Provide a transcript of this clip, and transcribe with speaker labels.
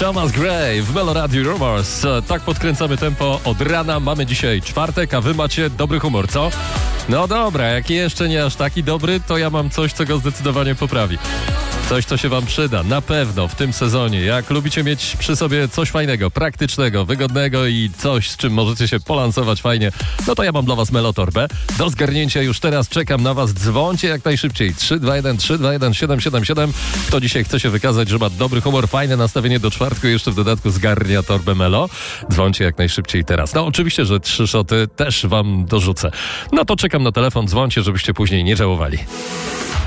Speaker 1: Thomas Gray w Meloradiu Rumors. Tak podkręcamy tempo od rana. Mamy dzisiaj czwartek, a wy macie dobry humor, co? No dobra, jak jeszcze nie aż taki dobry, to ja mam coś, co go zdecydowanie poprawi. Coś, co się wam przyda, na pewno w tym sezonie. Jak lubicie mieć przy sobie coś fajnego, praktycznego, wygodnego i coś, z czym możecie się polansować fajnie, no to ja mam dla was Melotorbę. Do zgarnięcia już teraz czekam na was. Dzwońcie jak najszybciej. 321 777. Kto dzisiaj chce się wykazać, że ma dobry humor, fajne nastawienie do czwartku i jeszcze w dodatku zgarnia torbę Melo. Dzwońcie jak najszybciej teraz. No oczywiście, że 3 szoty też wam dorzucę. No to czekam na telefon, dzwońcie, żebyście później nie żałowali.